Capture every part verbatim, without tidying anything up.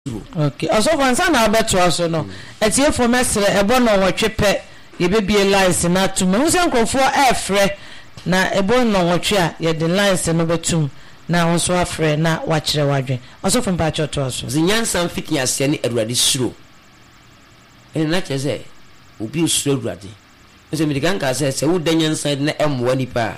Okay. Also once na obeto aso no. Etie for mesre ebo no wotwepe ye bebie lines na tum. Hu se nkrofo efre na ebo no wotwe a ye de lines no betum na wonso afre na wachire wadwen. Also from pa choto aso. Zinyansa mfiti ase ne Awurade suro. Ene na cheze obi suro Awurade. Nse mi dikanka se se wo danyansa na emwa nipa.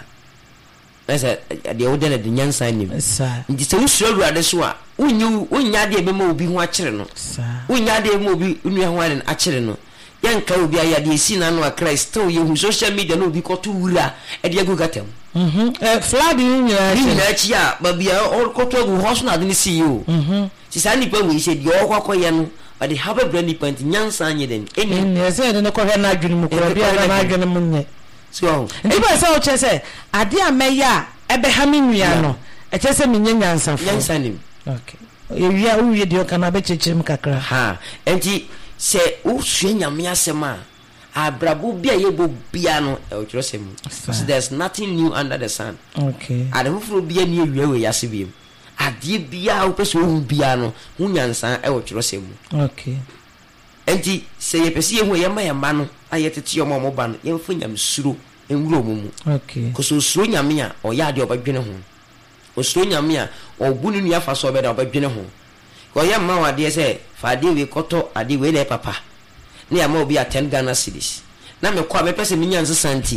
Ese de wo de danyansa nim. Sa. Nti se wo suro Awurade so a unyu unya de be ma obi ho akire no. Sa. Unya de ma obi unu ho ade akire no. Yanka obi ayade esi na no a Christ to ye hu social media no obi koto wura e de agu gatam. Mhm. Eh flood nyina ni na chi a ba bia o koto agu house na de ni see you. Mhm. Si sa nipa we se de o kwakoye no but the have a brandy point nyansa anye den. Eni ne se de no ko he na adwene mu ko bia na adwene mu nye. So Ndi ba se o chese ade ameya ebe ha me nua no. E chese me nyansa fo. Nyansa nim. Okay. Ewia uwie de kana be chechirem kakra. Ha. Enti se o hwe nyame asema abrabo bia yebo bia no e o kyerosem. So there's nothing new under the sun. Okay. Adamfro bia ne ewia we yase biem. Ade bia o pese o bia no hu nyansa e o kyerosem. Okay. Enti se ye pese ye hu ye ma ye ma no ayetete yo mo ba no ye mfa nyam suro enwuro mu. Okay. Koso suro nyame a o ya de obadwene ho. Osuro nyame a obunu nua fa so obeda obadwene ho. Ko ye ma wade se fa de we koto ade we le papa. Ne ya ma obi a ten Ghana cedis. Na me kwa me pese minya nsesanti.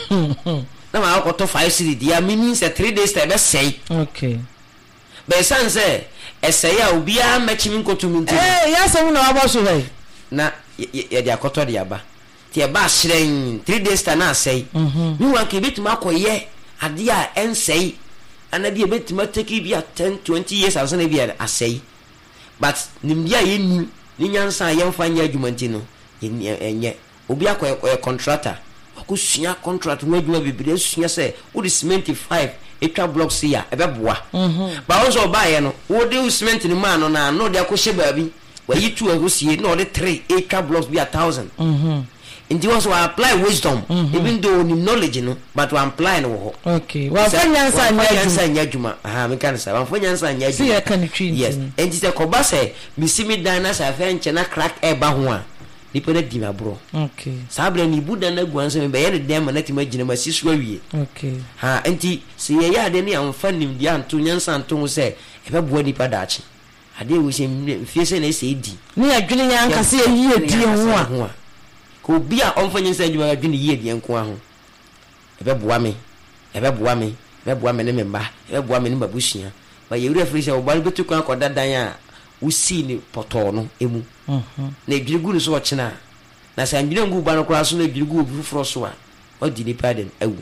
Na ma koto five cedis dia meaning say three days time be say. Okay. Be san say esay a obi a mechi min koto min ti. Eh ya se mu na aboso he. Na ye dia koto dia ba. Ti e ba hyiren three days time na say. Mhm. Ni wan ke betuma koye ade a ensay. Anadi betima take bi a ten twenty years as na bi a say. But nimbia ye ni ni nyansa yemfa nya adwumanti no enye obi akoye contractor akusua contract no adwuma bibire sua se wo di cement five etwa blocks here ebeboa mhm ba wo so ba ye no wo di cement ni ma no na no de akohye baabi wa yitu agosie no de three etwa blocks be a thousand mhm and you also apply wisdom mm-hmm. even though ni knowledge no but we apply no. Okay wa fanyansa nyansa nyadwuma aha me kan sa wa fanyansa nyadwuma see ya kan twin yes and it koba say misimi dan na sa fa nche na crack e ba ho a nipa na di na bro. Okay sabra ni buda na guanso me be ye dem na ti magina masisu awie. Okay ha enti se ye ya de ne amfa nim dia anto nyansa anto se e be boa nipa dachi ade wo se mfie se na se edi ni adwene nyanka se yi edi ho a ko bia onfanyin se adwuma adwene yi edi enko aho ebe boa me ebe boa me ebe boa me ne memba ebe boa me ne mabusua ba ye wura frisa obal betu kan akoda dan a usi ni poto no emu mhm na edwirigu so ochina na sa ndwire ngu ba no kora so na edwirigu obi fufuro so a odi ni paden awu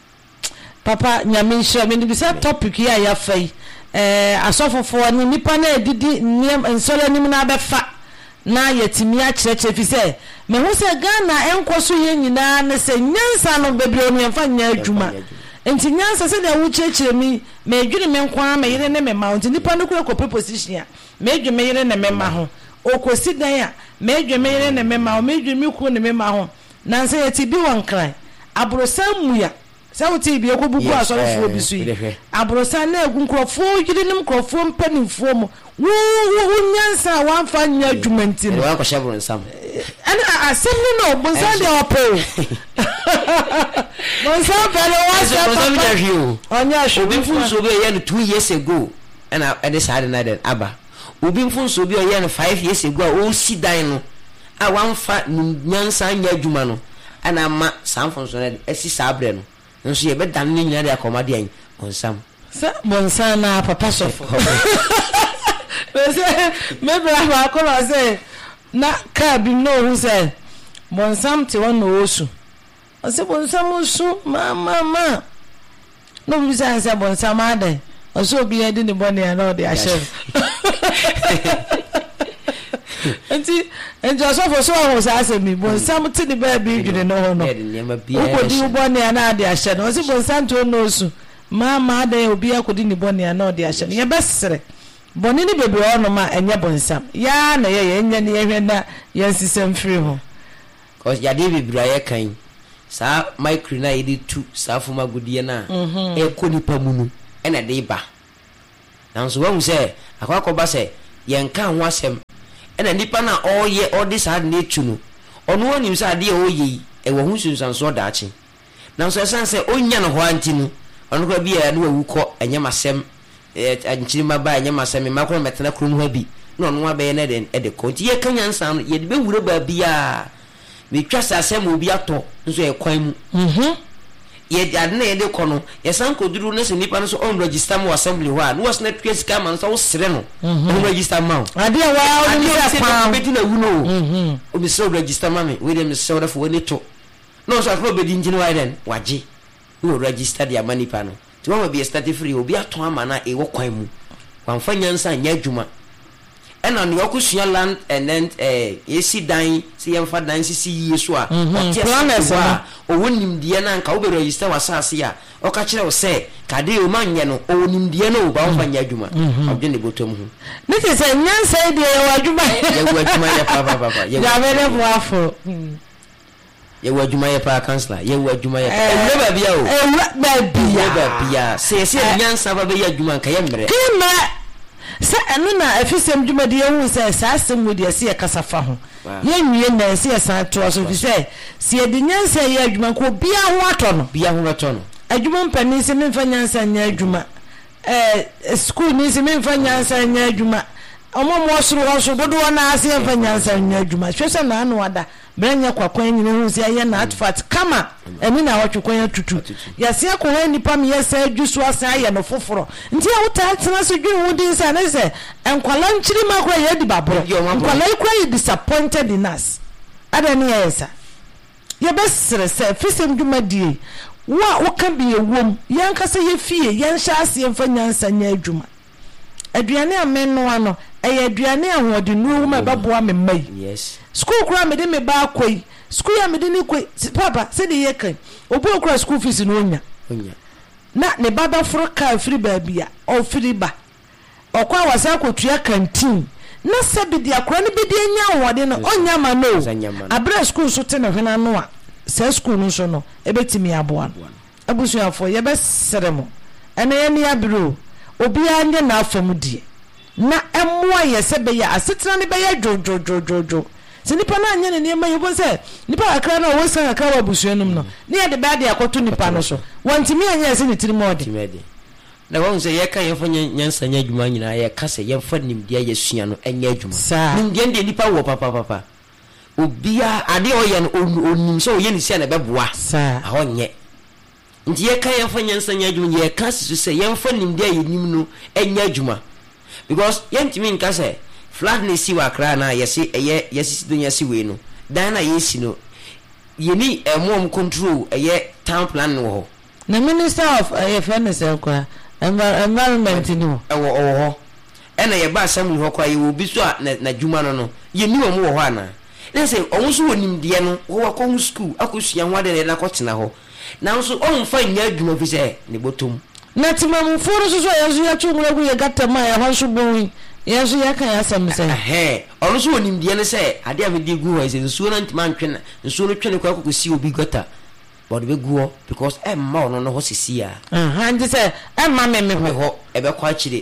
papa nyame nhyira me ni bisa topic ya ya fai eh asofofo ni nipa na edidi niem nsole nim na abefa na yetimi a kyerɛkyerɛ fi sɛ me ho sɛ Ghana enkoso ye nyina ne sɛ nyansa no bebre no yɛmfa nya adwuma enti nyansa sɛ da wo kyerɛkyerɛ mi me adwene me nkwa me yere ne me ma enti nipa no kura ko preposition a me adwene me yere ne me ma ho okosi dan a me adwene me yere ne me ma ho me adwene me ku ne me ma ho na sɛ yeti bi wankran abrosan muya sɛ wo ti bi ekobuku asɔrofo bi so yi abrosan na egu nkrofo yiri nim nkrofo mpanimfo mu wo wo nyansa wanfa nya adwumanti no wa ko shabro nsam ana asɛmni no bonsan de opo bonsan pele wa sɛ bonsan de hwiu onya hwe obi funso bi ye no two years ago ana ede sade na den aba obi funso bi ye no five years ago a o si dan no a wanfa nyansa nya adwuma no ana ma sanfonso na esi sabre no nso ye be dan ni nyina de akoma de an bonsam sa bonsan na papa sofo Bese me bra ba ko lo se na ka bi no hu se bonsam te won no osu o se bonsam osu ma ma ma no bi se se bonsam ade o so bi ade ni boni ana o de ashe enti enjo so fo so ho sa se mi bonsam te ni ba bi dwene no ho no o ko di boni ana de ashe no o se bonsam to no osu ma ma ade obi akodi ni boni ana o de ashe ye besere boni ni bebre ono ma enye bonsam ya na ye enye ne ye na ye nsisem free ho cause ya de bebre aye kan sa micro na yedi tu sa fuma godie na e ko nipa mu no e na de ba nanso wa hu se akwa ko ba se yenka ho asem ena nipa na oye odi sa na etu no ono onim sa ade oye e wo hu sunsanso daachi na so esan se onya no ho anti no ono kwa bia na wawuko enyem asem e anchirima ba enyem asem makro metena krum ha bi no no abe na den e de konti ye kanya nsa no ye de be wura ba bia me twa sa asem obi ato nso e kwan mu mhm ye ade na ye de kono ye san koduru na se nipa no so on register mo assembly ho a no was na twa sika man so sere no on register ma ade wa o ni pa beti na wu no mhm o mi so register ma me we dem so da fo ni to no so afro be di ngine wa den waje no register dia manipa no ti wa be start free obi ato ama na e wo kwan mu wan fanya nsa nya adwuma ena no yokusua land and then eh yesi dan si yemfa dan sisi yesu a planners a owonim die na nka wo be register wasase a o ka kire wo se kade o manye no owonim die na o ba fanya adwuma obje ne botom hu ne ke se nyansa die ye wadwuma ye wadwuma ye pa pa pa ye ya bele boafo ye wadwuma ye pa counselor ye wadwuma ye e ba bia o e ba bia ba bia se se nyansa ba be ye adwuma nka ye mre kima se enu na afisem dwumade ehu se saasem mu de se kasafa ho ye nwie na se san to so fi se se de nyansa ye adwuma ko bia ho ato no bia ho ato no adwuma mpani se memfa nyansa nya adwuma eh school ni se memfa nyansa nya adwuma omo mo suru ho so bodo na ase memfa nyansa nya adwuma hwese na anu wada branya kwakwan nyine hu se ye na atfat kama eni na hotwekwan atutu ya se ko ha nipa me yesa adwusu asa aye no foforo nti a wuta tena so dwun wudi sa na se enkwala nchiri makwa ye di babro enkwala ikwa ye disappointed in us adani yesa ye besere se fisem dwumadie wa woka bi ewom yanka se ye fie yansha ase emfa nyansa nya adwuma aduane ameno ano eye aduane ahode nuwo ma baboa me mai yes school kura me de me ba koi school ya me de ni koi papa se de ye kan obo kura school fees no onya onya na ne baba fro ka free ba bia o free ba okwa wasa kotua canteen na se bi dia kura ne bi de nya ahode no onya ma no abra school so te na hwena no a se school no so no ebetimi aboa abusu afo ye be seremo ene ye ni abro obi anye na afam die na emwa ye se be ya asetena ne be ya jojojojojo se nipa na anye ne ne ma yebo se nipa akra na wo san akra wa busuanum no ne ye de ba de akoto nipa no so wantimi anye se ne tiri mode na won se ye kan ye fa nyansa nya adwuma nyina ye ka se ye fa nim dia ye sua no anya adwuma nim dia de nipa wo papa papa obia ade o ye no onim so ye ne sia na beboa a honye nti ye kan ye fa nyansa nya adwuma ye ka se se ye fa nim dia ye nim no anya adwuma because ye ntimi nka se flat ne si wa kra na ye se ye ye si dunya si we no dan na ye si no ye ni emom control ye town plan no ho na minister of uh, fairness kwa environment ni ho e wo ho e na ye ba assembly ho kwa ye wo bi so na dwuma no no ye ni wo mo ho ana na se o so wonim de no wo ko hu school akosua ho ade na ko tena ho na so o mfa nya dwuma fi se ne botom na timamu foro so so ye so ya twumura gu ye gata ma ya ho so bon ye so ya kan ya sam se eh o so wonim de ne se ade a me de gu ho se nsuo na ntima ntwe nsuo no twene kwa kokosi obi gata but be guo because e ma ono no ho sisi a ah andi se e ma me me ho e be kwa chire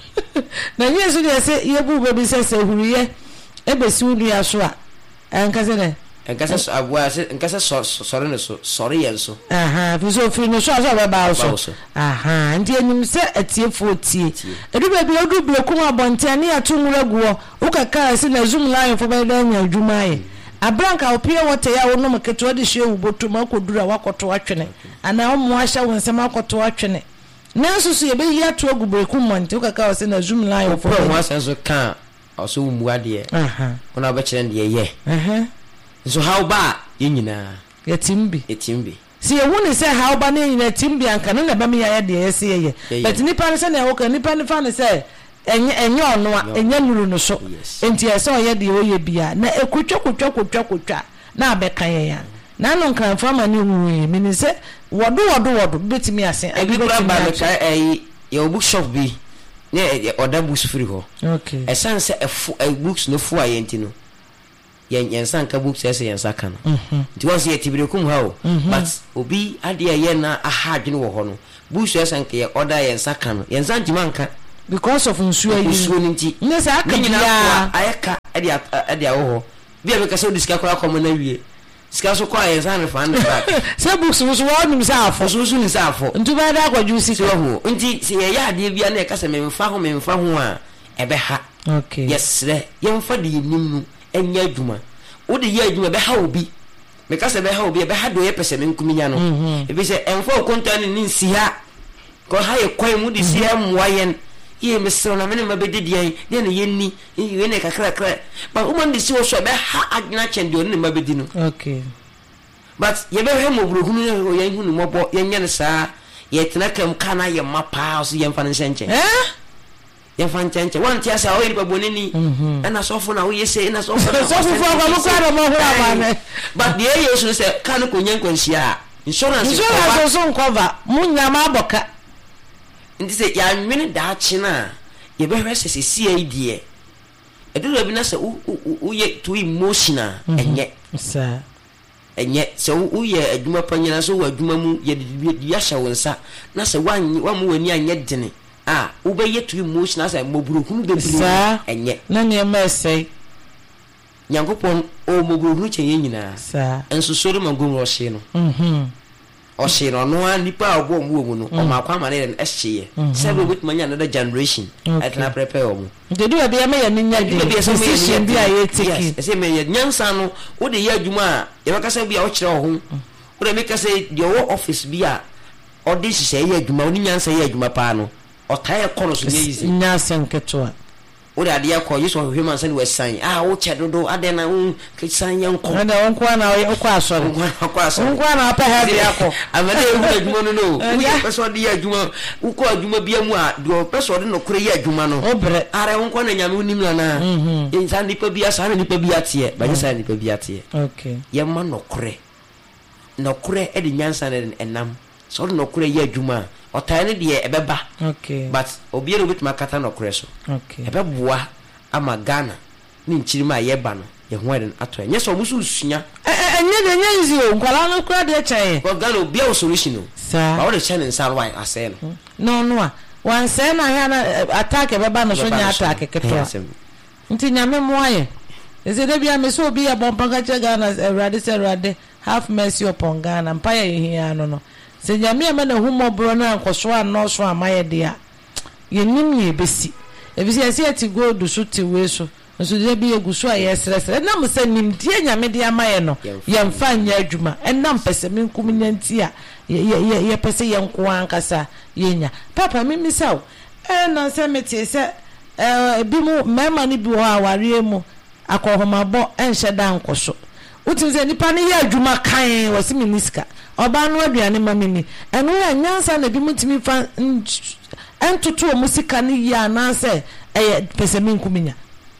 na yesu de se ye bu be bi se se huruye e be si ulu ya so a enka se ne enka se abua se enka se sorry ne so sorry yen so aha fi so fi no so so be ba so aha andi enim se etie fo tie edu be bi odu bloku abonte ne ya tumura guo ukaka se na zoom line fo be da nya adwuma ye abranka opie wote ya wono maketo de hye ubotu makodura wakoto atwene ana omo ahya wonsem akoto atwene nanso so ye be yi ato agubreku monte ukaka wose na zoom line fo ho asenso kan also mu ade aha ona ba kire de ye aha so how ba ye nyina yetimbi yetimbi si ye woni se how ba ne nyina timbi anka na ba me ya de ye se ye but nipa ne se na wo kan nipa ne fa ne se enye enye ono a enye nuru no so enti ese oye de oye bia na ekutwa kutwa kutwa kutwa na abekan ye ya na no kan fama ni hu mi ni se wodo wodo wodo betimi ase abi betimi ba ka eh ye bookshop bi ne oda books free ho okay esan se e books no fu aye enti no yen yen san ka books ese yen saka no nti won se yetibire kum ha o but obi ade ye na aha adwene wo ho no books ese san ka ye oda yen saka no yen san timanka because of nsuo yi nsuo nti ne sa aka bia ayaka e dia e dia wo bia be ka se diska kwa komo na wie sika so kwa yen san refund back se books so wo nim sa afo so so ni sa afo ntu ba da akwadwu sika ho nti se ye ya ade bia na e ka se me mfa ho me mfa ho a e be ha okay yes re ye mfa de nim nu enya adwuma wo de ye adwuma be ha obi me ka se be ha obi be ha do ye pese me nkuminya no e bi se emfa okonta ni nsi ha ko ha ye kwan mu de si amwa yen ye mesro na mene mabede dian de ne yenni ye ne kakra kra but woman de si wo so be ha agna chen de ne mabedi no okay but ye be he mo buruhunu ye ye hunu mobo ye nya ne saa ye tena kam kana ye mapa so ye mfa ne nche eh ye mfa nche wan ti asa o ye baboneni na so fo na wo ye se na so fo so fo fo ko mo kwa mo ho abane but de ye so se kan ko nyen kwanhia insurance insurance so cover munya ma aboka nti se ya nwene da china ye be hwese se C I D e eduru bi na se u ye too emotional enye sa enye se u ye adwuma panyina so wa adwuma mu ye ya hye wonsa na se wan wa mu wani anye dene ah u be ye too emotional se moburuhunu bebre enye na ne mesai nyankopon o moburuhunu che ye nyina sa enso sori magomro hye no mhm o hye no no nipa obo mu mu no o makwa ma ne e hye se be with manya another generation at na prepare o mu de do be me ya nya de decision bi a ye take e se me ya nyansa no wo de ye adwuma a ye baka se bi a o kire o ho wo de me ka se de o office bi a o de hye ye adwuma o ni nyansa ye adwuma pa no o tae kono so ne yizi nyansa nketo wo de ade akọ yeso hwema san we san ah wo che dodo ade na un kisan yanko na de wonko na wo ko asore wonko asore wonko na pa ha de akọ amade ewu adwuma no no wo peso de ye adwuma wo ko adwuma bia mu a de o peso de no kure ye adwuma no obre are wonko na nyame unim na na ye san nipa bia san nipa bia tie ba je san nipa bia tie okay ye ma no kure no kure e de nyansa na enam so no kure ye adwuma otane de ebeba okay but obiero bit makata no kure so okay ebeboa ama Ghana ni nchirima yeba no ye ho eden ato enye so musu sunya enye de enye izi o nkwala no kura de chen ko Ghana obia solution no sa ba wo de chen nsa why ase no no no a wan se na ha na attack ebeba no so nya attack keto nti nyame mo aye eze de bia me so obi ya bompa ka che Ghana erade se erade have mercy upon Ghana mpa ya hia no no se nyame ama na humo bro na nkoso anno so amaye de a yenim ye besi ebisi ase ati go do so ti we so so de bi eguso a yesresre na mse nim die nyame de amaye no ye mfa nya adwuma enam pese me nkum nyanti a ye ye pese ye nko ankasa yenya papa mi misaw e na se meti se e bi mu mema ni bi wo aware mu akohomabo enhye da nkoso utim se nipa ne ye adwuma kan wo se miniska oba no aduane ma mini eno ya nyansa na bi mutimi fa entutu o musika ne ya na se eh pese min kuminya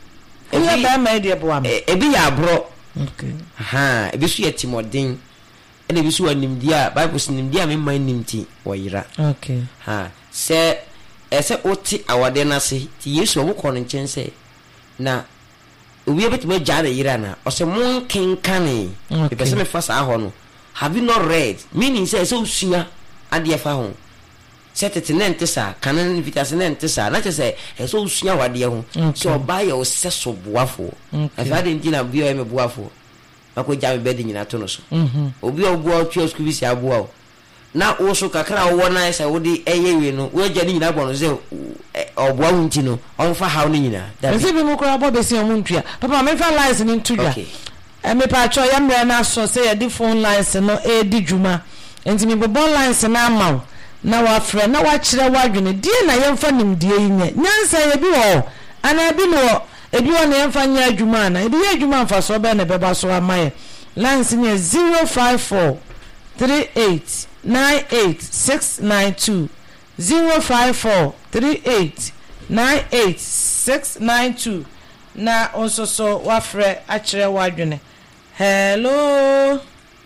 e ya ba ma de bo am e bi ya bro okay ha e bi su ya timodin e de bi su animdi a bible sin nimdi a me man nimti wo yira okay ha se e se oti awade na se ti yesu o ko no nchen se na obi e betima jare yira na o se mon kenkane e pese me fa sa ho no have you not read meaning say so usua ade fa ho setete nentesa kanan invitation nentesa na say so usua wade ho so oba ye o seso boafo afade ndina bio e me boafo akoja me bedi nyina to no so obi obo atwa school bi si aboa na wo so kakra wo na say wo di eye we no wo gya ni nyina bo no say oboa wunti no on fa hawo ni nyina da se bi mo kora bo be si omu ntua papa me fa lies ni ntudwa e me pa cho ya mre na so say the phone lines no e di djuma enti me bo lines na amaw na wa frɛ na wa kyerɛ wa dwene die na yɛmfa nimdie nya nyansa ye bi wo ana bi no e bi wo na yɛmfa nya adwuma na e bi yɛ adwuma mfa so be na beba so amaye lines ne zero five four three eight nine eight six nine two zero five four three eight nine eight six nine two na onso so wa frɛ a kyerɛ wa dwene. Hello.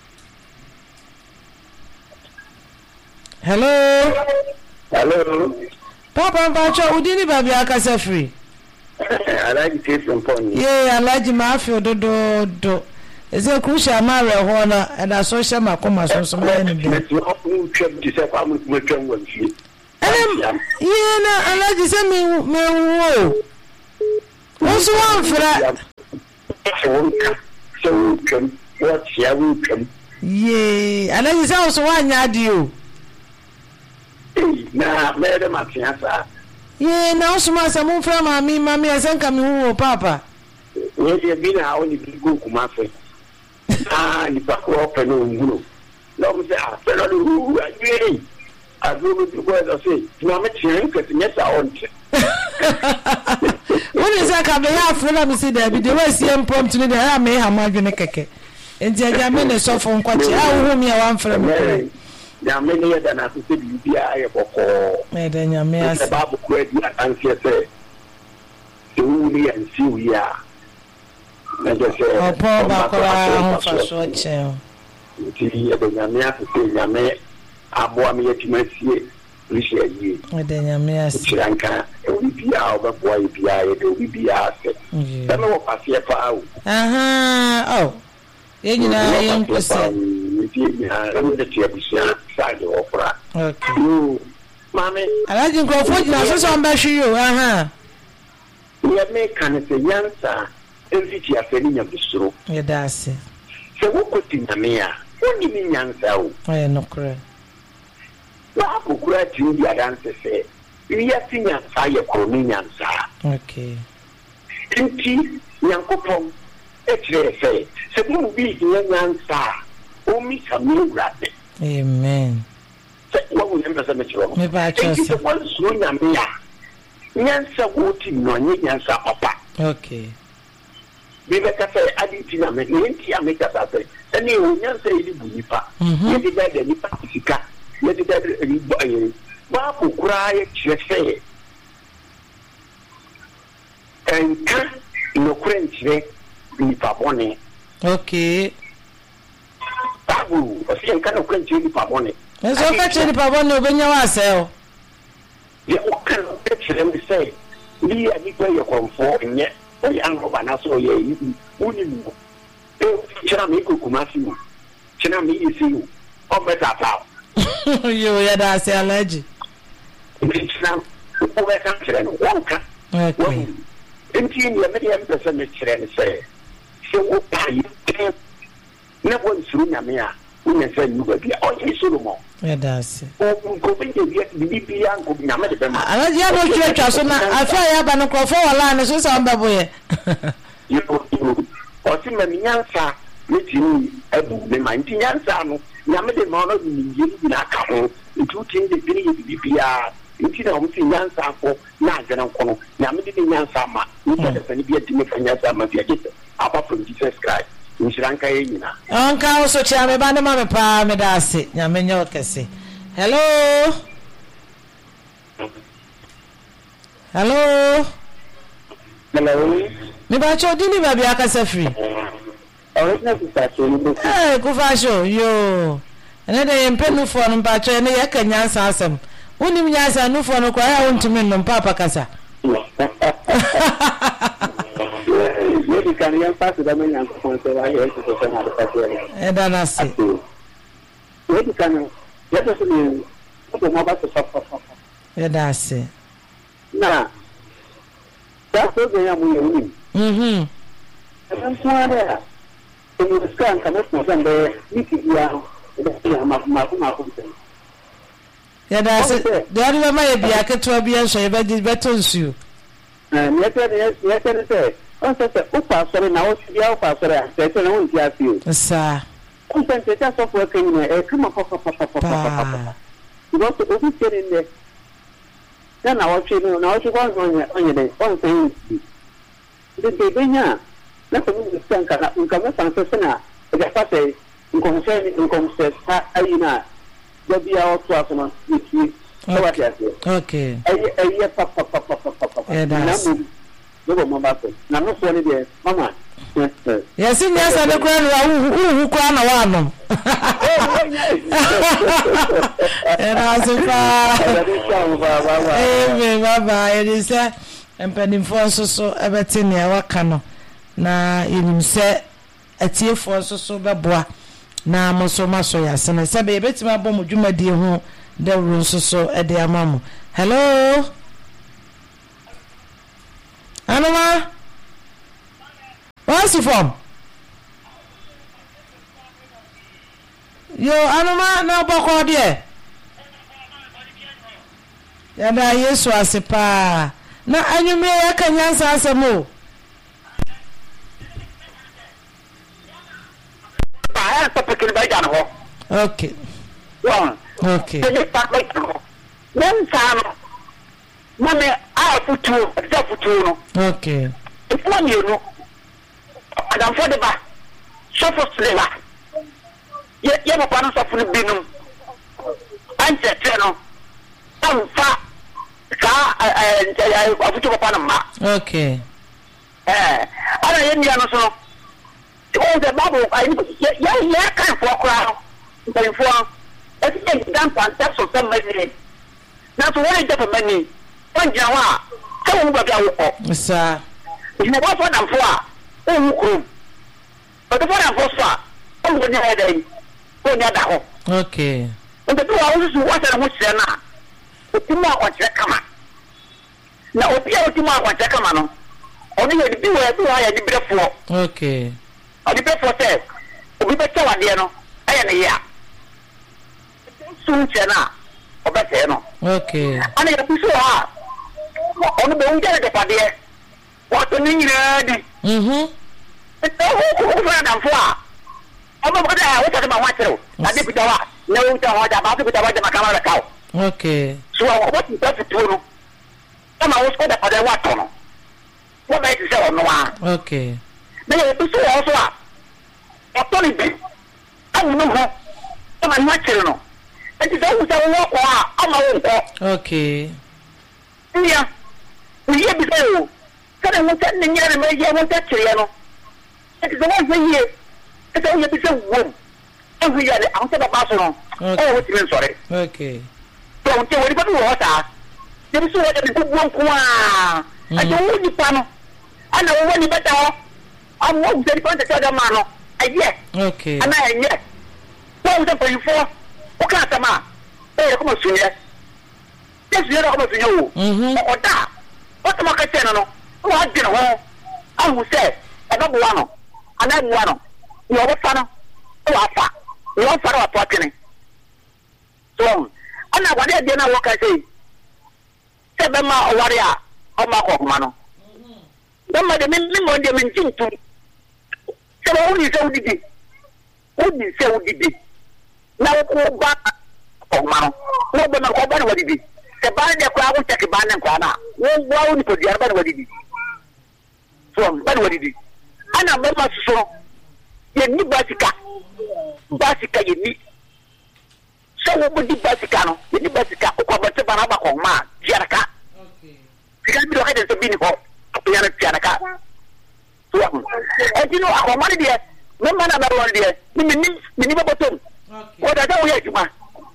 Hello. Hello. Papa Mpacho, udini babi akasa free. Alaji Jason Pony. Yeah, Alaji Mafio do do do. Is it crucial mare hona and a social makoma so so many. Let's not move to the separate with one. Ene ye na alaji se me me wo. Wo so wan fra. So can what shall we come? Ye, alaji se wo so wan nya ade o. Na me de matiasa. Ye na wo so ma se mo fra mami mami asenka me wo papa. We dey be na only be go kuma fe. Ah, ni pa ko pe no ngulu. No me say ah, pe no ru agbe. Agbe go go say, "Na me tien ke ti nyesa on." When is that come here for na me say there be the way see impromptu ni there me ha ma dwene keke. Enti aja me ne so fo nkwachi a wo mi a wan fra me. Ya me ne da na se bi bia aye boko. Me da nya me as. Ba bu ko di atanse se. Tu ni en si wi ya. Na je se. Opo ba ko ra ho fa so che. Ti e da nya me as se nya me abo am yetimasie. Rishi ayi. Me da nya me as. Chiranka e wi bia o ba boy bia e do wi bia se. Da me wo pasie pa o. Aha, oh. Ye nyina ye nkose. Okay. Mami. Alaji nkofo jina so so mba hwi yo. Aha. Ye me kan se yansa enviti afeni nya bisuro. Ye dase. Se wo koti na me a, woni ni nyansa o. Aye nokre. Wa akukura ti ndi adanse se. Iya tinya sa ye ko ni nyansa. Okay. Nti nyankopon e kire se se mo bi nyansa o mi samurade. Amen. Se wo wo nyamba se me kire wo. Me ba cho se. Se wo so nyame a. Nyansa wo ti no nye nyansa papa. Okay. Bibe ka se aditi na me nti ameka sa se. Eni o nyansa yi bu nipa. Ye di da de nipa sika. Ye di da ri bo ye. Ba ko kura ye kire se. Enka no krenchire nipa bone. Okay. Babu, o si enka no krenchire nipa bone. Eso ka chiri nipa bone obenya wa asel. Ye o kan o krenchire mi se. Ni ani gbe ye konfo nye. O ya ngo bana so ye yi. Uni mu. E chira mi ko kuma si mu. Chira mi yi si mu. O beta pa. Yo ya da se alaji. Ni chira o be kan chira no wanka. Okay. Enti ni me ya me se me chira ni se. Se wo pa yi. Na won suru nyame a unya se nyuba bia o yi suru mo ya dase o ko be bia bi bia ko nyame de be ma alaji ya no twa twa so na afa ya ba no krofo wala ne so sa mbabo ye yo o ti me nyansa me ti ni ebu me ma nti nyansa no nyame de ma no ni yi bi na ka ho nti ti de bi ni bi bia nti na o ti nyansa fo na agana nkono nyame de nyansa ma nti de fa ni bia ti me fa nyansa ma bia gete apart from Jesus Christ. Nsiranka ye nyina anka wo so chia me ba ne ma me pa me da ase nyame nya okese. Hello hello hello me ba cho dini ba bia ka se free original sister so ni bo eh ku fa sho yo ene de yempenu fo no ba cho ene ye ka nyansa asem unim nyansa no fo no kwa ya wontumi no papa kasa Maybe can you pass the money and sponsor I have to send out the paper. And then I see. Maybe can let us know the mobile to suffer. And I see. Nah. That's what they are doing. Mhm. And then there. So you scan come up with them there. You keep you the ma ma ma. Yeah, that's it. The other way be a keto bi en so e be beto nsu. Eh, yes, yes, yes. On se se upa sore na o ti ya upa sore a se se na won ti afi o Sa. on se se ta so fo kan ni e kama papa papa papa go to o ti tere ne na na o ti no na o ti kwa no nya onye de on se ni de de benya na ko ni san ka nka me san se na e ga fa se nko se ni nko se ta ayina da biya o to aso no ti okay ay ay papa papa papa na mu Go mama na no so ni de mama yes in yes and the crown who who crown wa no and as fa eh baba it is empenim for so so ebeti ne waka no na yinim se atie for so so beboa na mo so maso ya se ne se be ebeti ma bom dwumadi ho de ru so so e de amamo Hello. Anoma. What's you from? Yo, Anoma, no boko there. Yada Yesu asepa. Na anyume ya kanyansa asemo. Ba ya papa kiri ba jana ho. Okay. Wa. Okay. Ni pa ba ko. Nem sa no. Mame a futu, za futu no. Okay. Ifo mi no. Adam fo de ba. Sofo slela. Ye ye papa no sofo no binum. Ante tre no. Amfa ka eh eh afutu papa no ma. Okay. Eh, ana ye ndia no so. O de babu ai ya ya kan fo kra. Ntai fo. Esi e dan pan ta so tam mani. Na so wori je pa mani. Onja wa. Ka wo ba bia wo. Sa. Ni mo fo dan fo a. O wu krum. O de fo dan fo so a. O wo ni ha dai. O ni ada ho. Okay. Nti to wa wo su wa sa ho hye na. O ti mo akwache kama. Na obi a o ti mo akwache kama no. Oni ye di wa bi wa ya di brefo. Okay. Odi brefo se. Obi be tawa de no. Aye ne ya. Sun chena. Obete no. Okay. Ana ya kuso ha. Onu be unja de pade. Wa to ni nyira di. Mhm. Eto ho ko fa dan fo a. Omo ko da wo ta ma wa tero. Ade pita wa. Na wo ta ho da ba pita wa de makama da kawo. Okay. So what is that to do? Ama wo ko da pade wa to no. Wo ba ti se ono wa. Okay. Na ya kuso ho so a. Oto ni bi. Awu no ho. Ama ni wa tero no. Enti se wo ta wo ko a ama wo ko. Okay. Nya. Uye bi se o. Kada wo ta ni nyare me ye wo ta tire no. Enti se wo ye ye. Enti wo ye bi se wo. Awu ya le an se ba ba so no. O wo ti men sore. Okay. So nti wo ri ba bi wo ta. Ye bi so wo de bi bu nko a. Ajo wo ni pa no. Ana wo ni beta ho. Am wo de pa ta da ma no. Aye. Okay. Ana aye. Wo de pa yifo. O ka ta ma. E ko mo sunye. Yes, you know what you. Mhm. O da. O ta ma ka tena no. O ha dina ho. Awu se. E ba buwa no. Ana buwa no. Yo wo fa no. O wa fa. Yo fa ro to atene. So, ana wa de de na wo ka sei. Se be ma o ware a, o ma ko ma no. Mhm. Dem ma de min min mo de min tintu. Se wo ni se wo didi. O di se wo didi. Na wo ko ba ko ma no. Wo be ma ko ba no wo didi. Se ba de ko awu take ba nan kwa na. Wo wa wo ni ko di arba no wo didi. So, ba no wo didi. Ana be ma so. Ye ni basika. Basika ye ni. So wo di basika no. Ye di basika ko ba te ba na ba ko ma. Jaraka. Okay. Sika bi do ka de se bi ni ko. Ya na jaraka. So, e ti no akoma ni de. Me ma na ba wo de. Ni ni ni ba botom. Okay. Wo da da wo ye juma.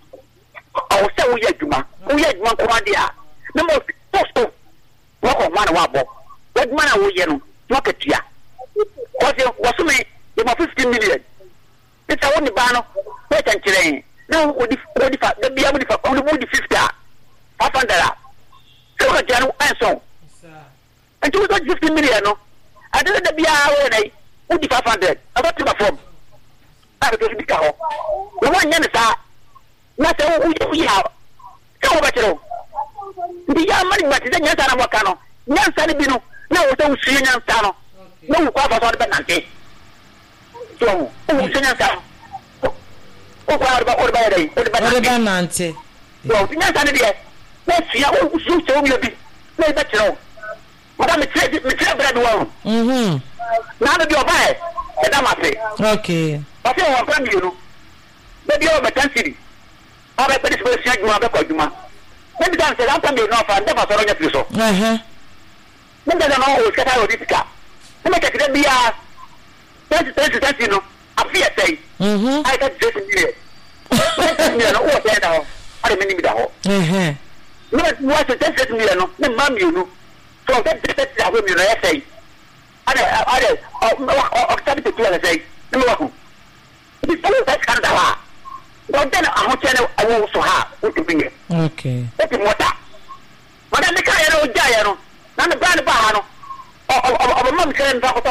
O se wo ye juma. Wo ye juma ko ma dia. Me mo posto. Wo ko ma na wa bo. Wo juma na wo ye no. Wo ka tia. Ko se wo so me e mo fifteen million. It's a one bano. Wait and train. No, what if what if the be able to only would fifty. Half hundred. So I can answer. And you got fifty million. No, I didn't the be a would be five hundred. I got to my form. I will be cow. The one yen is that. Not a we have. Come over to the young money, but the Yansana Wakano. Yansana Bino. No, don't see Yansano. No, quite on the penalty. So, oh, Yansana. Oh, what about what about it? What about Nante? Well, Yansana, dear. Let's see how you show me a bit. No, that's all. Madame, it's a bread one. Mhm. Now that you're by, and I'm happy. Okay. I say one from you. Maybe you're a city. All right, but it's very sad. You have a coduma. Maybe that's the outcome you're not, and never saw your piece. Uh huh. Maybe I don't know who's got out of this car. Let me take it. Be a that's that's that's you know. I fear say. Mhm. I got just a minute. You know what I know. I don't mean that. Uh huh. No, what's the just me? No, no, mom, you know. So that's that's the way you say. I I I I started to tell say. No. It's all that kind of. But then I want to know I will also have what to bring it. Okay. What in water?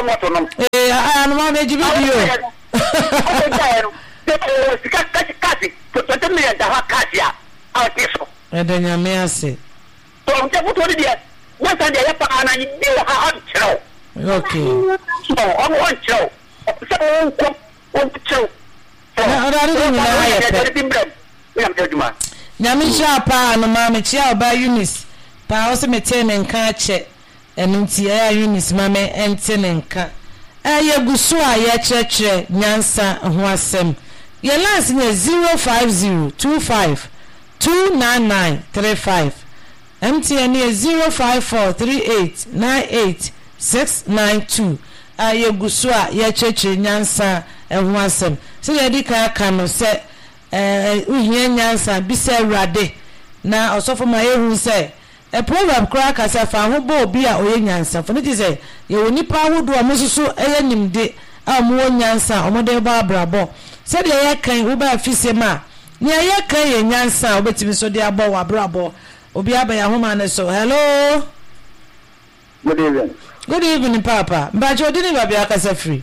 moto no eh anu ma be jibi bio o ja no o sika kati kati to to me da ha kati a a tiso edenya me ase to on te futo dia na san dia ya pa na ni bi ha on chiro okay so on on chiro so on ko on chiro na ora ri ni na ya pe nyame sha pa no ma me chia oba Eunice pa o se mete ne nka che enunti ya Eunice ma me ente ne nka eye gusu a ye chechre nyansa ho asem ye last ne zero five zero two five two nine nine three five M T N is zero five four three eight nine eight six nine two eye gusu a ye chechre nyansa ho asem se ye di ka ka no se eh uhie nyansa bi se rade na osofo ma ehu se e program kra ka se fa ho bo obi a oye nyansa fo ne ti se ye woni pa hodo a mususu eye nimde a mo nyansa omode ba brabo se de ye kan wo ba afise ma ne ye kan ye nyansa obetimi so de abo wa brabo obi aba ya ho ma ne so hello good evening good evening papa mba jo di ni ba bia ka se free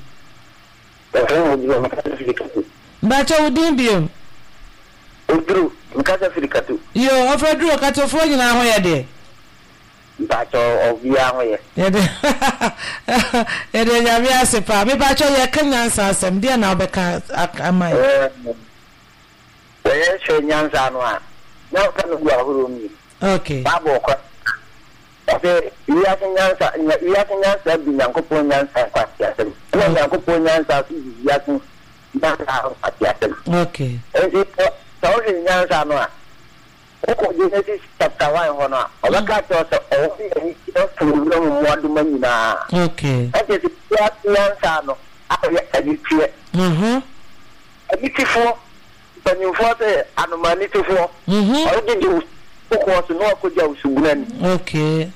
mba jo di bi Udru, mkasa filikatu. Yo, ofedru okato fo nyina ho ye de. Bacho obia ho ye. Ye de. Ye de ya bia se pa. Me bacho ye kanyansa asem de na obeka amai. Eh. Eh, she nyansa no a. Na ka no gwa horo mi. Okay. Babo ko. Ose, iya nyansa, iya nyansa bi nyankopo nyansa kwa asem. Na nyankopo nyansa su iya ku ba ka asem. Okay. Eh, so in nyansa no a ko Genesis chapter one ho no o ka to so o ni to furu mo wadu manyina okay ate ti ya nyansa no a ya aditie mhm aditifo banyufo te anomani tifo mhm o di di ko so no ko ja usugunani okay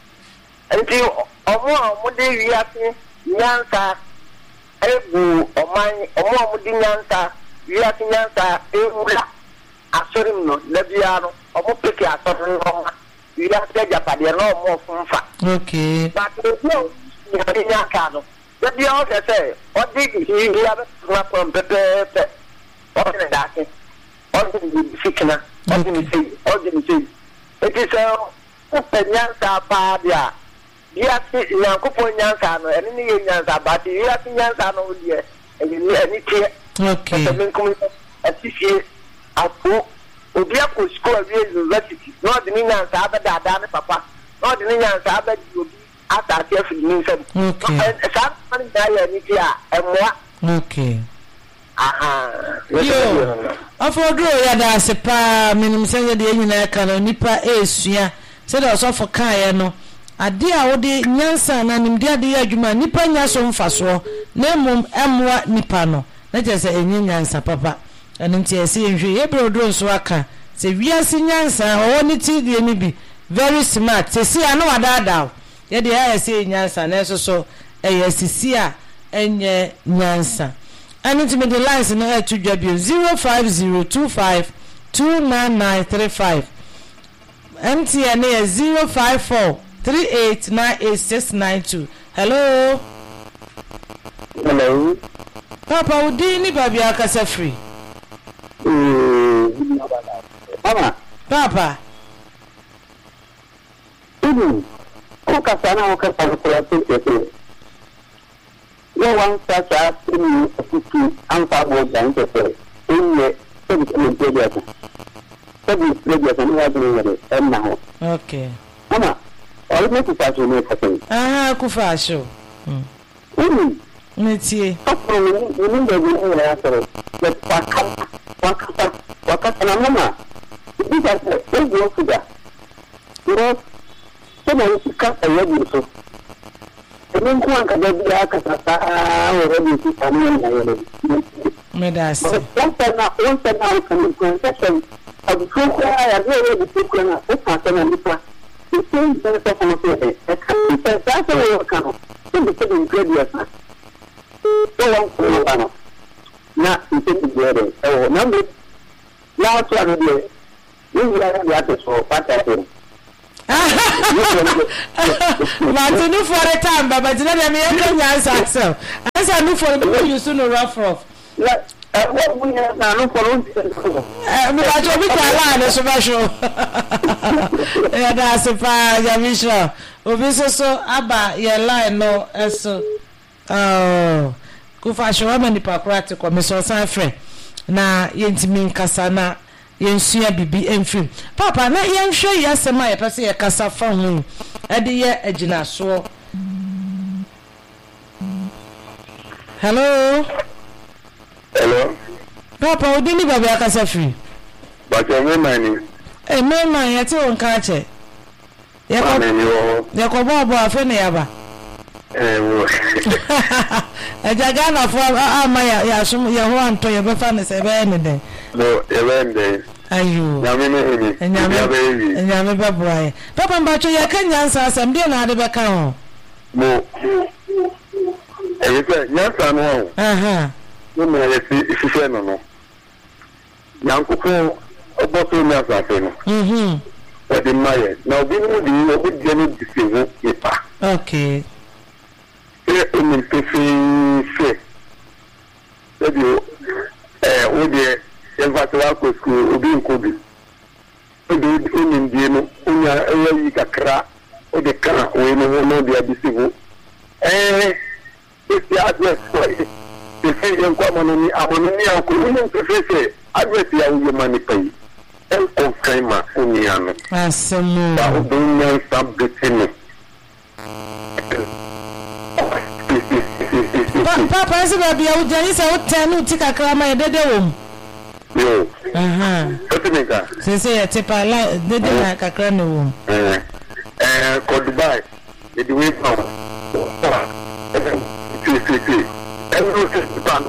enti o mo mo de wiase nyansa ebu o man o mo mo di nyansa wiase nyansa ewula asorim no labiano omo peke asorim no ira te japade no mo funfa okay but no ni nya ka no labia o se o di di ya be na pom pepe pe o ne da ke o di fikna o di ni sei o di ni sei it is a penya sa pa dia dia ti na ko po nya sa no eni ni nya sa ba ti ira ti nya sa no die eni ni ti okay Atifi apo obi akọ school of university no de ni nyansa abeda ada ne papa no de ni nyansa abedi obi atake afidi ni nsam okay sa man da ya ni ti a emwa okay aha yo afodro ya da sepa minim sense de nyina ka no nipa esua se de osofo kan ye no ade a wo de nyansa na nimde ade ya adwuma nipa nya so mfaso na mum emwa nipa no na je se enye nyansa papa anunti ese enhwe ye brodro so aka se wiase nyansa o ni ti de ni bi very smart se si ana wadada ye de ya ese nyansa na so so eye sisi a enye nyansa anunti me the lines na e tudwa bi zero five zero two five two nine nine three five M T N is zero five four three eight nine eight six nine two hello hello papa udi ni baby akasa free mama papa udu ko ka sana ko ka sana ko ya tete yo wan sa sa ni kuki an fa bo dan tete inne tabi ko te dia ta tabi le dia ta ni wa ni ne en na ho okay mama o me ku sa so ne ka sen ah ku fa so mm udu metie ko ni ni ni de ni na so le pa ka wakata wakata na mama bisa se ndio kuja ndio kama ukika ayebi so ndio kwa kadabia aka sasa already kifanya na yeye medasi sasa na once na kama concession abuko ya ndio buko na sasa na nipa ndio sasa kama sio sasa sasa wewe kama ndio sasa ingredient so wangu bana na ntendi bere oh nambe na to arode ni ya ya to so pata to But no for a time, but but let me answer so. Answer no for the you soon rough rough. What we have now no for us. Eh, me ba jo bi ka la so ba show. Eh, that's a pa Yamisha. Obi so so aba ye line no eso. Oh. Kufa show ma ni pakrati ko me so san frɛ. Na yentimi nkasa na yensua bibi emfim. Papa na yenhwe yasema ye pese ye kasa fa ho. E de ye agina so. Hello. Hello. Papa, odi ni baba akasa free. But your money. Eh, me man yete won ka che. Ye ko ye ko bobo afa na yaba. Eh wo. E jaga na fo ama ya ya sum ye ho anto ye be fa ne se be ne den. No, ye be den. Ayu. Na me ne ni. Nyame be nyame be boy. Papa mbacho ye kan nyansa asam de na ade be ka ho. Mo. Eh, ye nyansa no ho. Aha. No me ye si si no no. Nyankopon oboto mi asafe no. Mhm. Odi maye. Na obi mu di obi je no disivu ipa. Okay. E o mi pefi fe. Ebi eh o de evatuwa ko school obi nkobi. Obi o mi die no onya eyi kakra o de kan o no no de disivu. Eh isi address ko e e ko mo ni amoni ni akọ ni pefi fe address ya wo mani pai. El concaima uniano. Asemu. Ba o dunya sabetini. Papa ese ba bia ujani se utenu tika krama ye dede wom. Yo. Aha. Otinika. Se se ye tipa la dede na kakra ne wom. Eh. Eh ko Dubai. The way from. Si si si. Every system.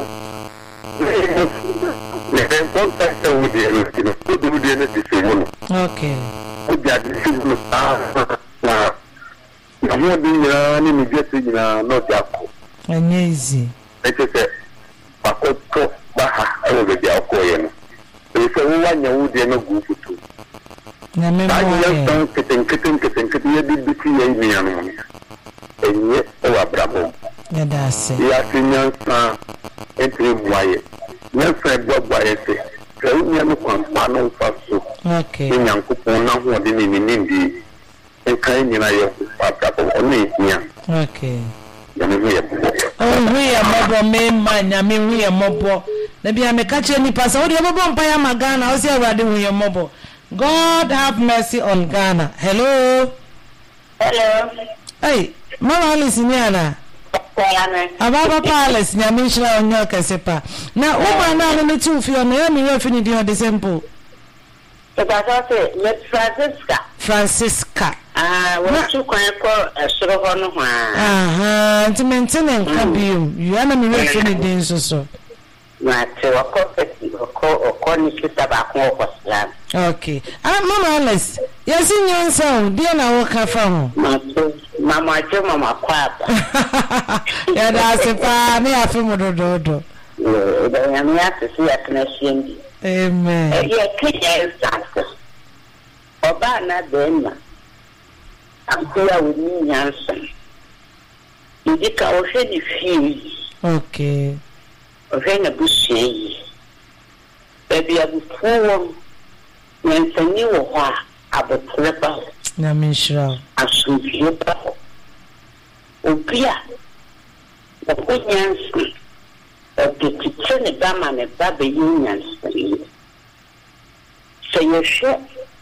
Le ben contact with the no. Ko du de ne se wono. Okay. O dia de se wono ah. Na. Na mo di na ni mi je se na no ti akọ. Anyezi. Ete se pakoto baha ewo be dia okoye no. E se wo wanya wo de no gu futu. Na me mo. Ayi tan keten keten keten keten ye bi bi ti ye mi anu. Enye o abramo. Ya da se. Ya tinya san entre moye. Na fe gbogbo ese. Se wo nya no kwampa no fa so. Okay. Ni Nyankopon na ho de ni ni ndi. En kan nyina ye ku papa ko oni nya. Okay. Ya me ye. Oh, we are mobile main man, I mean, we are mobile. Maybe I may catch any pass. Oh, the mobile empire, my Ghana. I was here already with your mobile. God have mercy on Ghana. Hello. Hello. Hey, Mama listen, Yana. Ababa Palace, Yamisha on your Casepa. Now, oh, my now, the two for your name, you're finishing on the sample. Francisca. Francisca. Ah, what you can call a sort of one. Aha, to maintain and come you. You are not me so. Okay. Ah, Mama Alice. Yes, in your song, dear, I walk from Mama, Mama, Quab. Yeah, that's a fine. I feel dodo. I am not to see a connection. Amen. Yeah, clear answer. Obana Denma. I'm here with me, Yanson. You did already feel. Okay. When a bush, baby, I will form when the new one about Trevor. Namishra. I should be about Obia. The good Yanson of the kitchen, Bama, and Baby Union. So you're sure.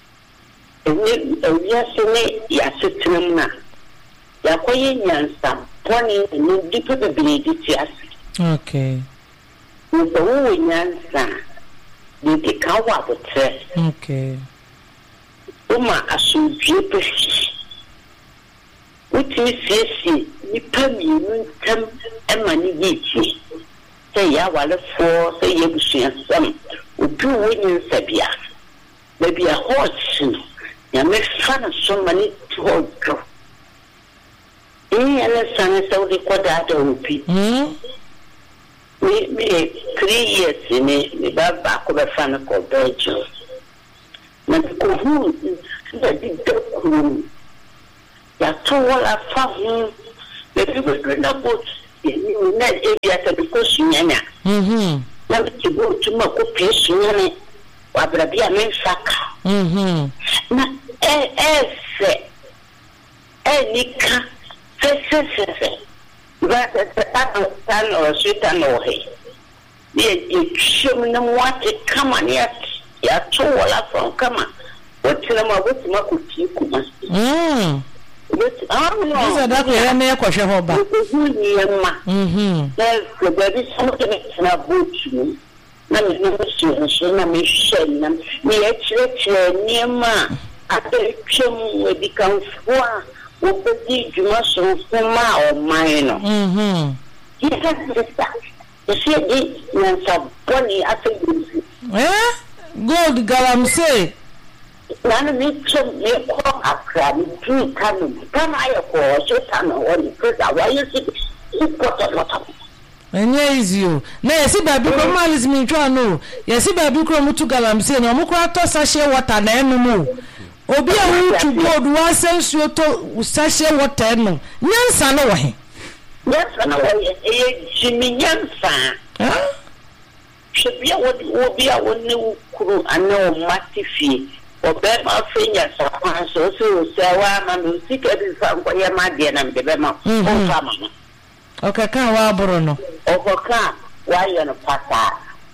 Yes, yes, it's not. Yakoye Yansa, Pony, and deeper the bleed. Okay. With the whole Yansa, you take out the tress. Okay. Uma, I should be precious. Which is, yes, you tell me, you come and money. Say, I want to four, say, you share some, with two women, Sabia. Maybe a horse. Ya me fun of so many to hold. Eh, and son is only quite that old people. Me, me, three years in me, me back of a fan called Belgium. But who na di dokuru ya to wala fa hu the people do na boat ni na area ta ko sunyanya mhm na ti go tuma ko pe sunyane wa bra bia men saka mhm na e e se e nika se se se se va ta ta ta no sita no he ye ye shum na mwate kama ni ya ya to wala fa kama wotira ma wotima ko ti kuma mm But I don't know. Isa da ko ya na yakwahwe ho ba. Mhm. There's the baby something na boot. Na me no so so na me share na me e chire chire niema ate twem we become foa wo pedi djuma so fuma o man no. Mhm. Yes sister. You see it na so boni ate you. Eh? Gold galam say Nana me chum me ko akra me tu kanu kama ayo ko so tano woni because why you see it got a lot of enye easy o na yesi baby ko malis mi twa no yesi baby ko mutu galam say no mukura to sachet water na enu mu obi a wu tu gold wa sensuo to sachet water no nyansa no wo he yes na wo e jimi nyansa ah shebia wo obi a woni kuru ana o matifi Obema finya sa so so sewa ma no sika bi fa nko ye ma de na mbe be ma o fa ma okay kan wa boro no okoka wa ye no pata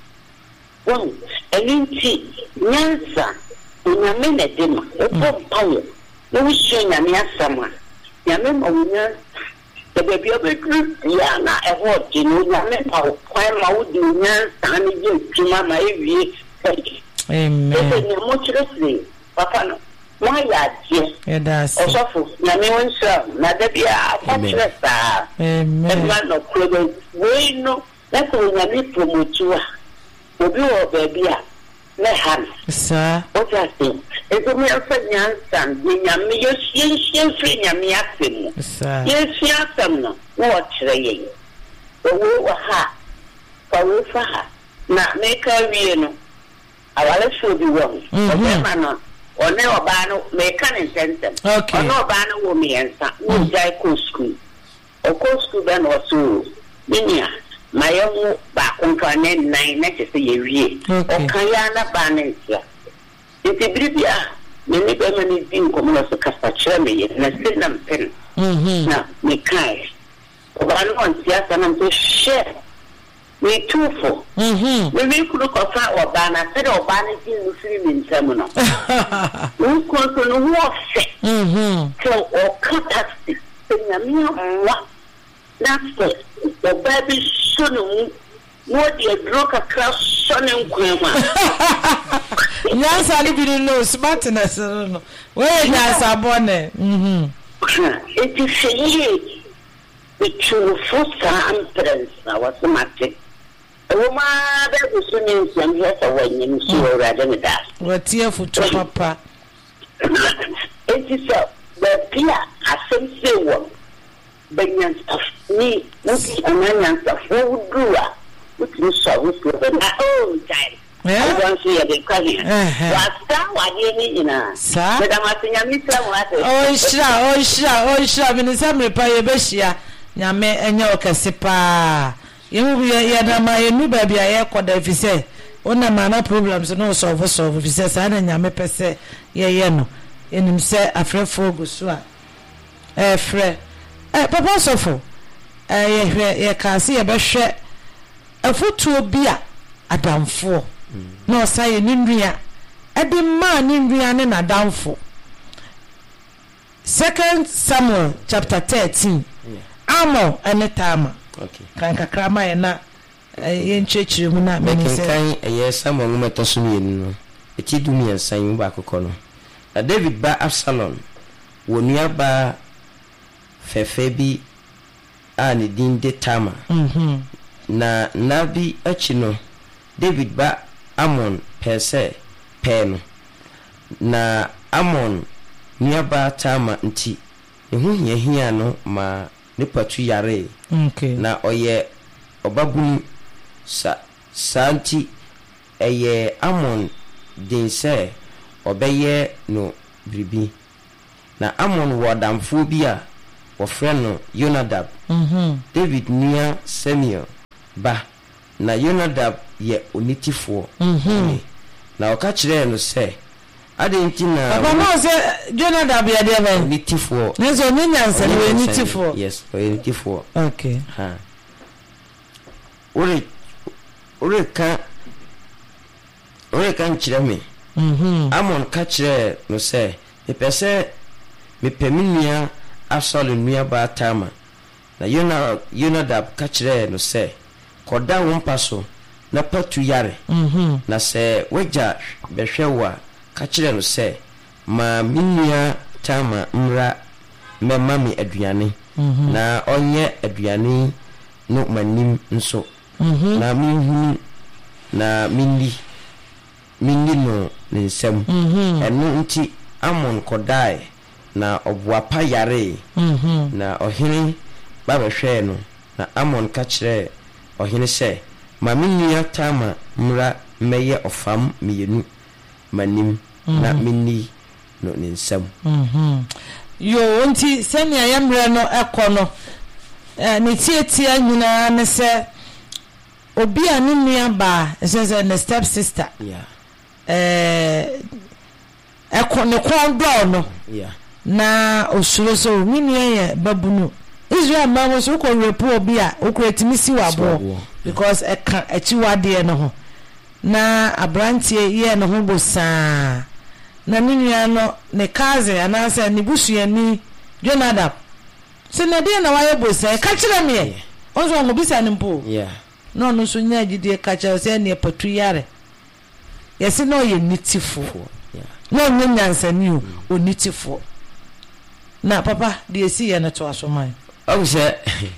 won elinti nyansa nyame na de ma o bo pawo no wisho nyame asama nyame ma wonya e be bi obedru ya na e ho di no nyame pa o kwan ma wo di nyansa ni je tuma ma e wie amen. Ese ni mo chiresi papa no wa ya je e das osofo na me wonsa na da bia atresa amen e ma no probe we no na ko nya ni promotua obi o ba bia na han sa o ta se e ko mi afa nyansa ni nya me yo sien sien fri nya me afem sa ye sia tam no wo chire ye o wo ha pa wo fa ha na me ka wie no awale so bi won o be ma no one oba no me ka ne tentem okay ono oba no wo me ensa wo jai ko school o ko school be no so minia ma ye hu ba ko kan ne nine na te se ye wie o kan ya na ba ne tia ite bribia me ni be ma ni din ko mo so kasa chere me ye na se na pen mhm na me kai o ba no on tia sana to share we two for mhm we make look of our banner said or banner in Muslim terminal we ko so no wo fe mhm so o catastrophe na mi wa that's it the baby sonu no the broker crash sonu kwema nyansa li bi no smartness no we nyansa bone mhm it is ye the true foster and parents na was matter Oma be gusunin sem hesa wanyem so urade me da. watie futu papa Enti so the pia asem se wo benyan stuff ni uti ananya stuff wo dua uti so wo so na oh time I want to hear the question. Wasta wadi ni ina. Sa? But I'm asking you to what. Oh shira oh shira oh shira binisa me pa ye be hia nyame enye okese pa yemu ya na ma enu ba bia ye koda fise ona mana problems no solve solve fise sa na nyame pese ye ye no enim se afrefo gusu a eh fre eh papa sofo eh ye hwe ye ka se ye be hwe afutuo bia adamfo no say ni nwia edi ma ni nwia ne na adamfo Second Samuel chapter thirteen amo ene tama okay kan kakra ma na ye nchechire hu na me se kan eye Samuel mo metoso mi enu no eti dumi ensan ba akokọ no na David ba Absalom wonua ba fefe bi a ne din de Tama mhm na nabi achi no David ba Amon pese pe no na Amon nua ba Tama nti ehu hia hia no ma ne patu yare okay na oye obabun sa santi eye Amon din se obeye no biribi na Amon wɔ damfo bi a wɔfrɛ no Yonadab mhm David nua Samuel ba na Yonadab yɛ onitifoɔ mhm na ɔka kyerɛ no sɛ ade nti na papa no sɛ Jonadab yɛ de ba onitifoɔ ne so ne nyansa ne onitifoɔ yes onitifoɔ okay ha ore ore ka ore kan kyerɛ me mhm Amon ka kyerɛ no sɛ mepɛ sɛ mepɛ me nua Absalom nua ba Tama na Yona Yonadab ka kyerɛ no sɛ kɔda wo mpa so na patu yare mhm na sɛ wagya bɛhwɛ wo a ka kyerɛ no sɛ ma me nua Tama mra mɛma me aduane mhm na ɔnyɛ aduane no manim nso mhm na minhu na minni minni no ne nsɛm mhm ɛno nti Amon kɔdae na ɔboapa yare mhm na ɔhene ba bɛhwɛɛ no na Amon ka kyerɛ ɔhene sɛ ma me nua Tama mra mɛyɛ ɔfam mmienu manim na minni no ne nsɛm mhm yo nti sɛnea yɛmrɛ no ɛkɔ no eh ne tietia nyinaa ne sɛ obi a ne nua ba ɛsɛ sɛ ne step sister yeah eh ɛkɔ ne kɔn dɔɔ no yeah na osuro so me nua yɛ babunu Israel ma mo so ko repo obi a okretimi si wabo because ɛka achiwade no ho na abrantie ye no ho bosaa na ne nua no ne kaze ananse ne busuani Jonadab se na de na waye bosaa ka kire me onzo mo bisa ne mpo yeah no no so nya gide ka kire se ne patu yare yesi no ye nitifo yeah no nya nyansani o onitifo na papa de esi ye ne to asoman ɔwɔ sɛ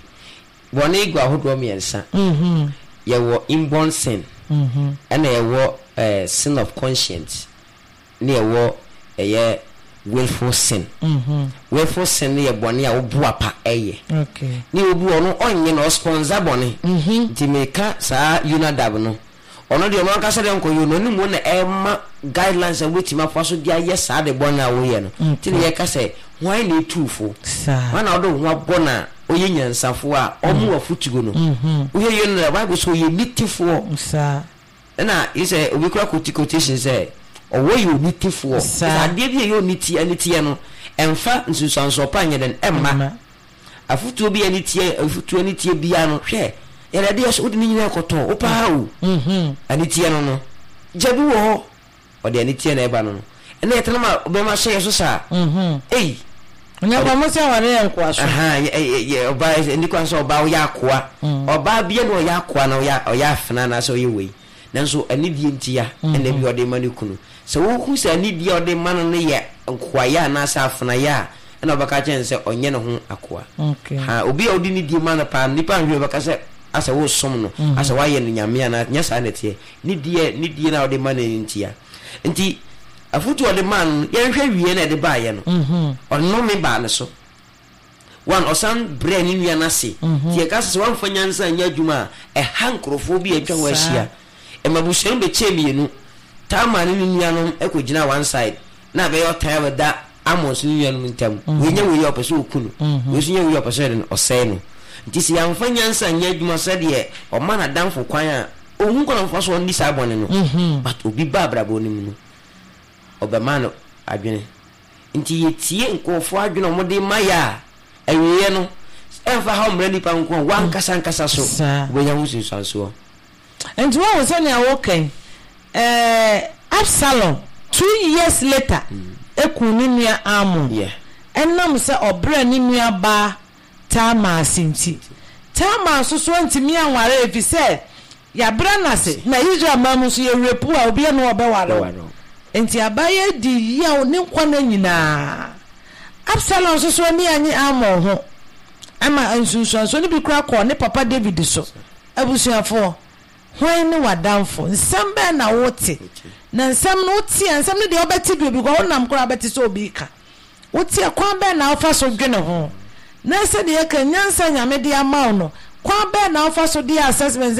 bɔne gu ahodoɔ mmiɛnsa mhm yɛwɔ inborn sin mhm ɛna yɛwɔ eh, sin of conscience ne yɛwɔ ɛyɛ willful sin mhm willful sin ne yɛ bɔne a wobu apa ɛyɛ okay ne wobu ɔno ɔnyɛ na ɔsponsor bɔne mhm nti meka saa Yonadab no ɔno deɛ ɔno ankasa deɛ nkɔyɛ no ne mu na ɛma guidelines a wetimi afa so de ayɛ saa de bɔne a woyɛ no nti ne yɛka sɛ why ne tufo sa wana odo ho abona oye nyansafo a omu afutugo no mhm oye ye no Bible so ye nitifo sa na ise obi kura quotation say owo ye nitifo Sa. ade bi ye oniti anitie no emfa nsusanso pa nye den emma afutuo bi anitie afutuo anitie bia no hwe ye de ye so odi nyina ekoto opa o mhm anitie no no jabi wo ho odi anitie na eba no no ena yetena ma obema hye so sa mhm eh nya ba mo se ware yanko aso aha ye oba ndi kwan so oba wo yakoa oba bia no yakoa na ya oya afena na so yewe nanso anidie ntia ena bi ode manu kunu so wo hu se anidie ode manu ne ye nkoaya na sa afena ya ena obaka chen se onye ne ho akoa okay ha obi odi ni die manu pa nipa nhwe obaka se asa wo som no asa wa ye no nyame na nya sa na tie ni die ni die na ode manu ntia nti afutu ode man yenhwe wie na de ba ye no mhm ono me ba ne so one osan bre ni nua na se tie ka se wan fanyansa anya adwuma e hankrofo bi atwa wa hia e mabushen be chemienu Tama ni nua no ekogina one side na be yo time da Amos ni nua no ntam we nya we yo pese okunu we so nya we yo pese den osai no nti se yan fanyansa anya adwuma se de o ma na danfo kwan a ohun kono mfa so ndi sa bone no but obi ba brabo ni mu no obema no adwene nti yetie nkofo adwene mo de maya awiye no emfa ha omre nipa nko wan kasa nkasa so we nya husin sanso enti wo se ne awokan eh Absalom two years later ekun ni nua Amon yeah enam se obra ni nua ba Tama sinti Tama so so ntimi anware efi se ya bra na se na Israel mamu so ye repu a obi no obeware enti abaye di ya ne nkwana nyina Absalom so so ni anyi Amon ho ama ansunsun so ni bi kura ko ne papa David so abusuafo hwan ne wadamfo nsam be na wote na nsam no wote nsam ne de obeti bi bi ko wonam kura beti so obi ka wote kwan be na ofa so dwene ho na se de ka nyansa nyame de amaw no kwan be na ofa so de assessment say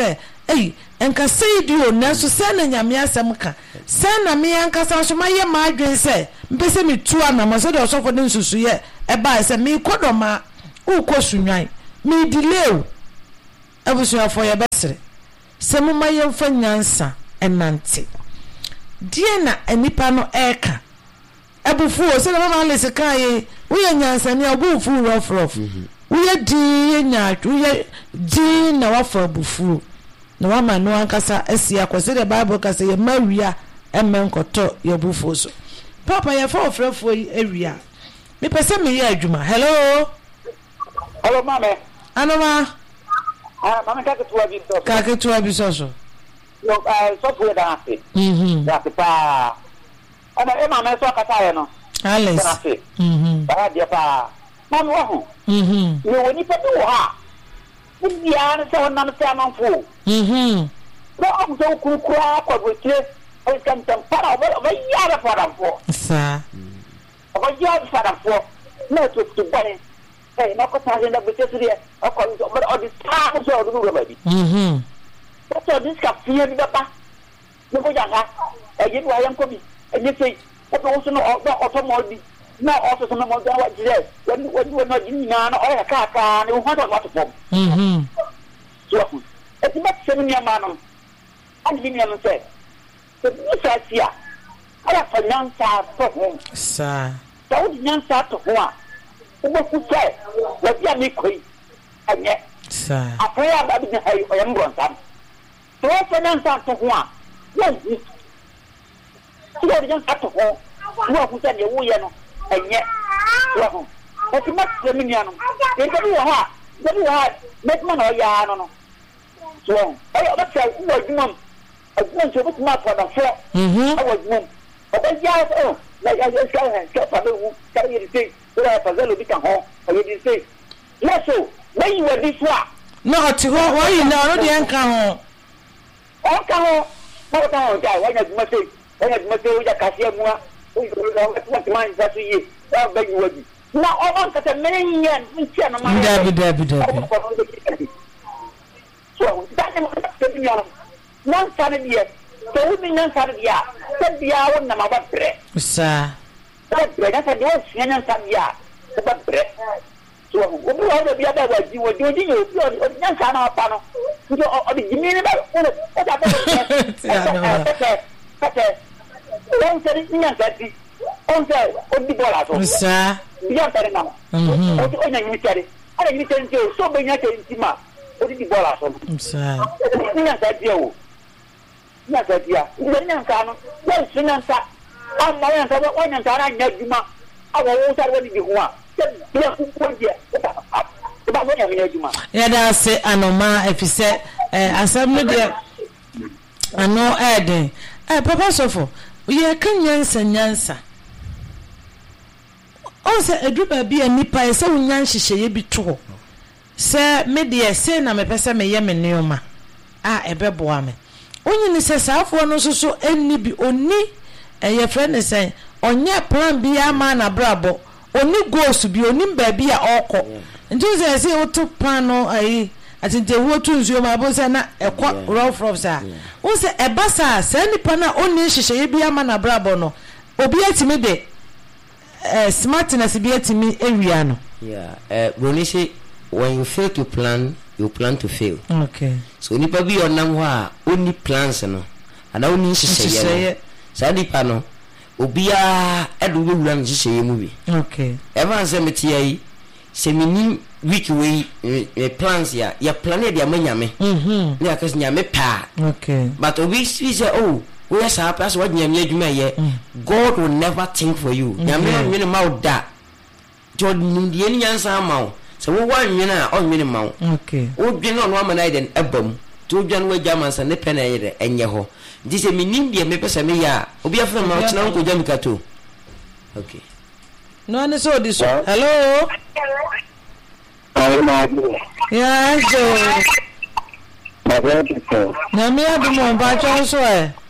ei enka sei dio na so se na nyame asem ka se na me ankasa so maye ma adwen se mpese me tu anama so de osofo de nsusu ye e ba se me kodoma ukosunwan me delay abusuafo ye besere se mo maye mfa nyansa enante die na anipa no eka abufu o se na mama lese kan ye wo ye nyansa ne abufu rof rof wo ye di ye nyaatwo ye di na wafa abufu na wama no ankasa asia kwese the bible kase ye mawia emenkoto ye abufu so papa ye fa ofrefo ewia me pese me ye adwuma hello hello mama anoma ah mama ka ketua bi so ka ketua bi so so no eh so fu da afi mhm da pa ana e mama so kata ye no alex mhm ba dia pa mama wo ho mhm ni woni pa bi wo ha ni ya na so na se amanfo mhm no am so kurukura kwa gotire o kan tan para o ba ya ra para fo sa o ba ya para fo na to to bane eh na ko ta jenda bete suri o ko o di ta ko so do ba bi mhm to dis ka fie bi ba ni ko janga e yi wa yan ko bi e ni sei o to so no o to mo bi na o so no mo da wa jire wani wani wani ni na na o ya ka ka ni o ha to wa to pom mhm so e ti ba se ni ma no and ni no se so ni sa sia ala fa nyan sa to ho sa ta o nyan sa to ho a o ba ku se wa bia mi koi anye sa afia ba bi hai o yam ron sam to fa nyan sa to ho a ya ni ti o nyan sa to ho wo ku se ni wo ye no anye wo ho e ti ma se mi nya no e ka bi wo ha ga bi wo ha me ma no ya no no so ayo ba se wo adwuma adwuma so bi ma fa da fo mhm awo adwuma o ba ya o la ya ya ska ha ska fa do ka ye di sei o la fa zalo bi kan ho o ye di sei yeso when you were this one no ti ho wo yi na no de enka ho o ka ho mo ka ho ja wa nya adwuma sei wa nya adwuma sei o ja ka se mu a o yi do ga ma ti man sa su yi wa ba yi wa bi na o on ka te men yen nti na ma dabi dabi dabi so that is what you know non sana dia to wi non sana dia ta dia wonna ma ba bre sa ta bre ta dia sinya sana dia ba bre so o bi wa dia da wa ji wo ji ni o bi o nyan sana pa no njo o di jimi ni ba o o ta ta ta ta on se ni nyan ta di on se o di bola so sa dia ta na mhm o o nyan ni tare ala ni tare so be nya tare ntima o di bola so sa ni nyan dia o na ga dia ni nyan ka no ya sunan sa amma yan sa ba nyan ta na nya juma awo wo sa woni di huwa dia ku ko dia ba wo nya nya juma ya da se anoma efise eh asam no de ano eden eh papa sofo ye kan nyansa nyansa o se eduba bi anipa e se wonyan hyehyeye bi to se me de se na me pese me ye me neoma a ebeboa me onyi ni se saafo no soso enni bi oni eye friend sen onye plan bi ama na brabo oni goals bi oni mba bi a okọ nti se se oto plan no ayi atinte wo tu nsuo ma bo se na ekọ rough rough sa wo se ebasa se nipa na oni hyehyeye bi ama na brabo no obi atimi de eh smartness bi atimi ewia no yeah eh broni say when you fail to plan you plan to fail okay so nipa bi onam ho a oni plans no ana oni hyehyeye sa nipa no obia edu we wura hyehyeye mu bi okay ever say metia yi se mini week we e plans ya ya plan e dia manyame mhm ne akas nyame pa okay but obi say oh we are sa pass what nyame adwuma ye God will never think for you nyame nwene ma da jod ndie ni nyansa ma o se wo wan nwene a o nwene ma o okay o dwene no ama na den ebam to dwan wa jama sa ne pena ye enye ho ndi se minim die me pesa me ya obi afra ma o tena nko jam kato okay no ane so this hello Yeah, yeah so my brother. na me adu mo ba cho so e